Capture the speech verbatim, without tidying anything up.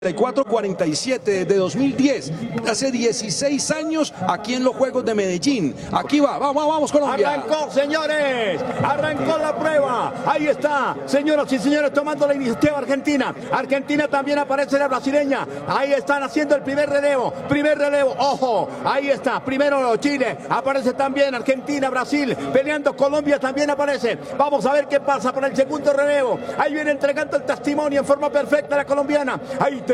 cuatro cuarenta y siete de dos mil diez, hace dieciséis años aquí en los Juegos de Medellín. Aquí va, vamos, vamos Colombia. Arrancó, señores, arrancó la prueba. Ahí está, señoras y señores, tomando la iniciativa Argentina. Argentina también aparece la brasileña. Ahí están haciendo el primer relevo, primer relevo, ojo, ahí está, primero Chile, aparece también Argentina, Brasil, peleando Colombia también aparece. Vamos a ver qué pasa para el segundo relevo. Ahí viene entregando el testimonio en forma perfecta la colombiana. Ahí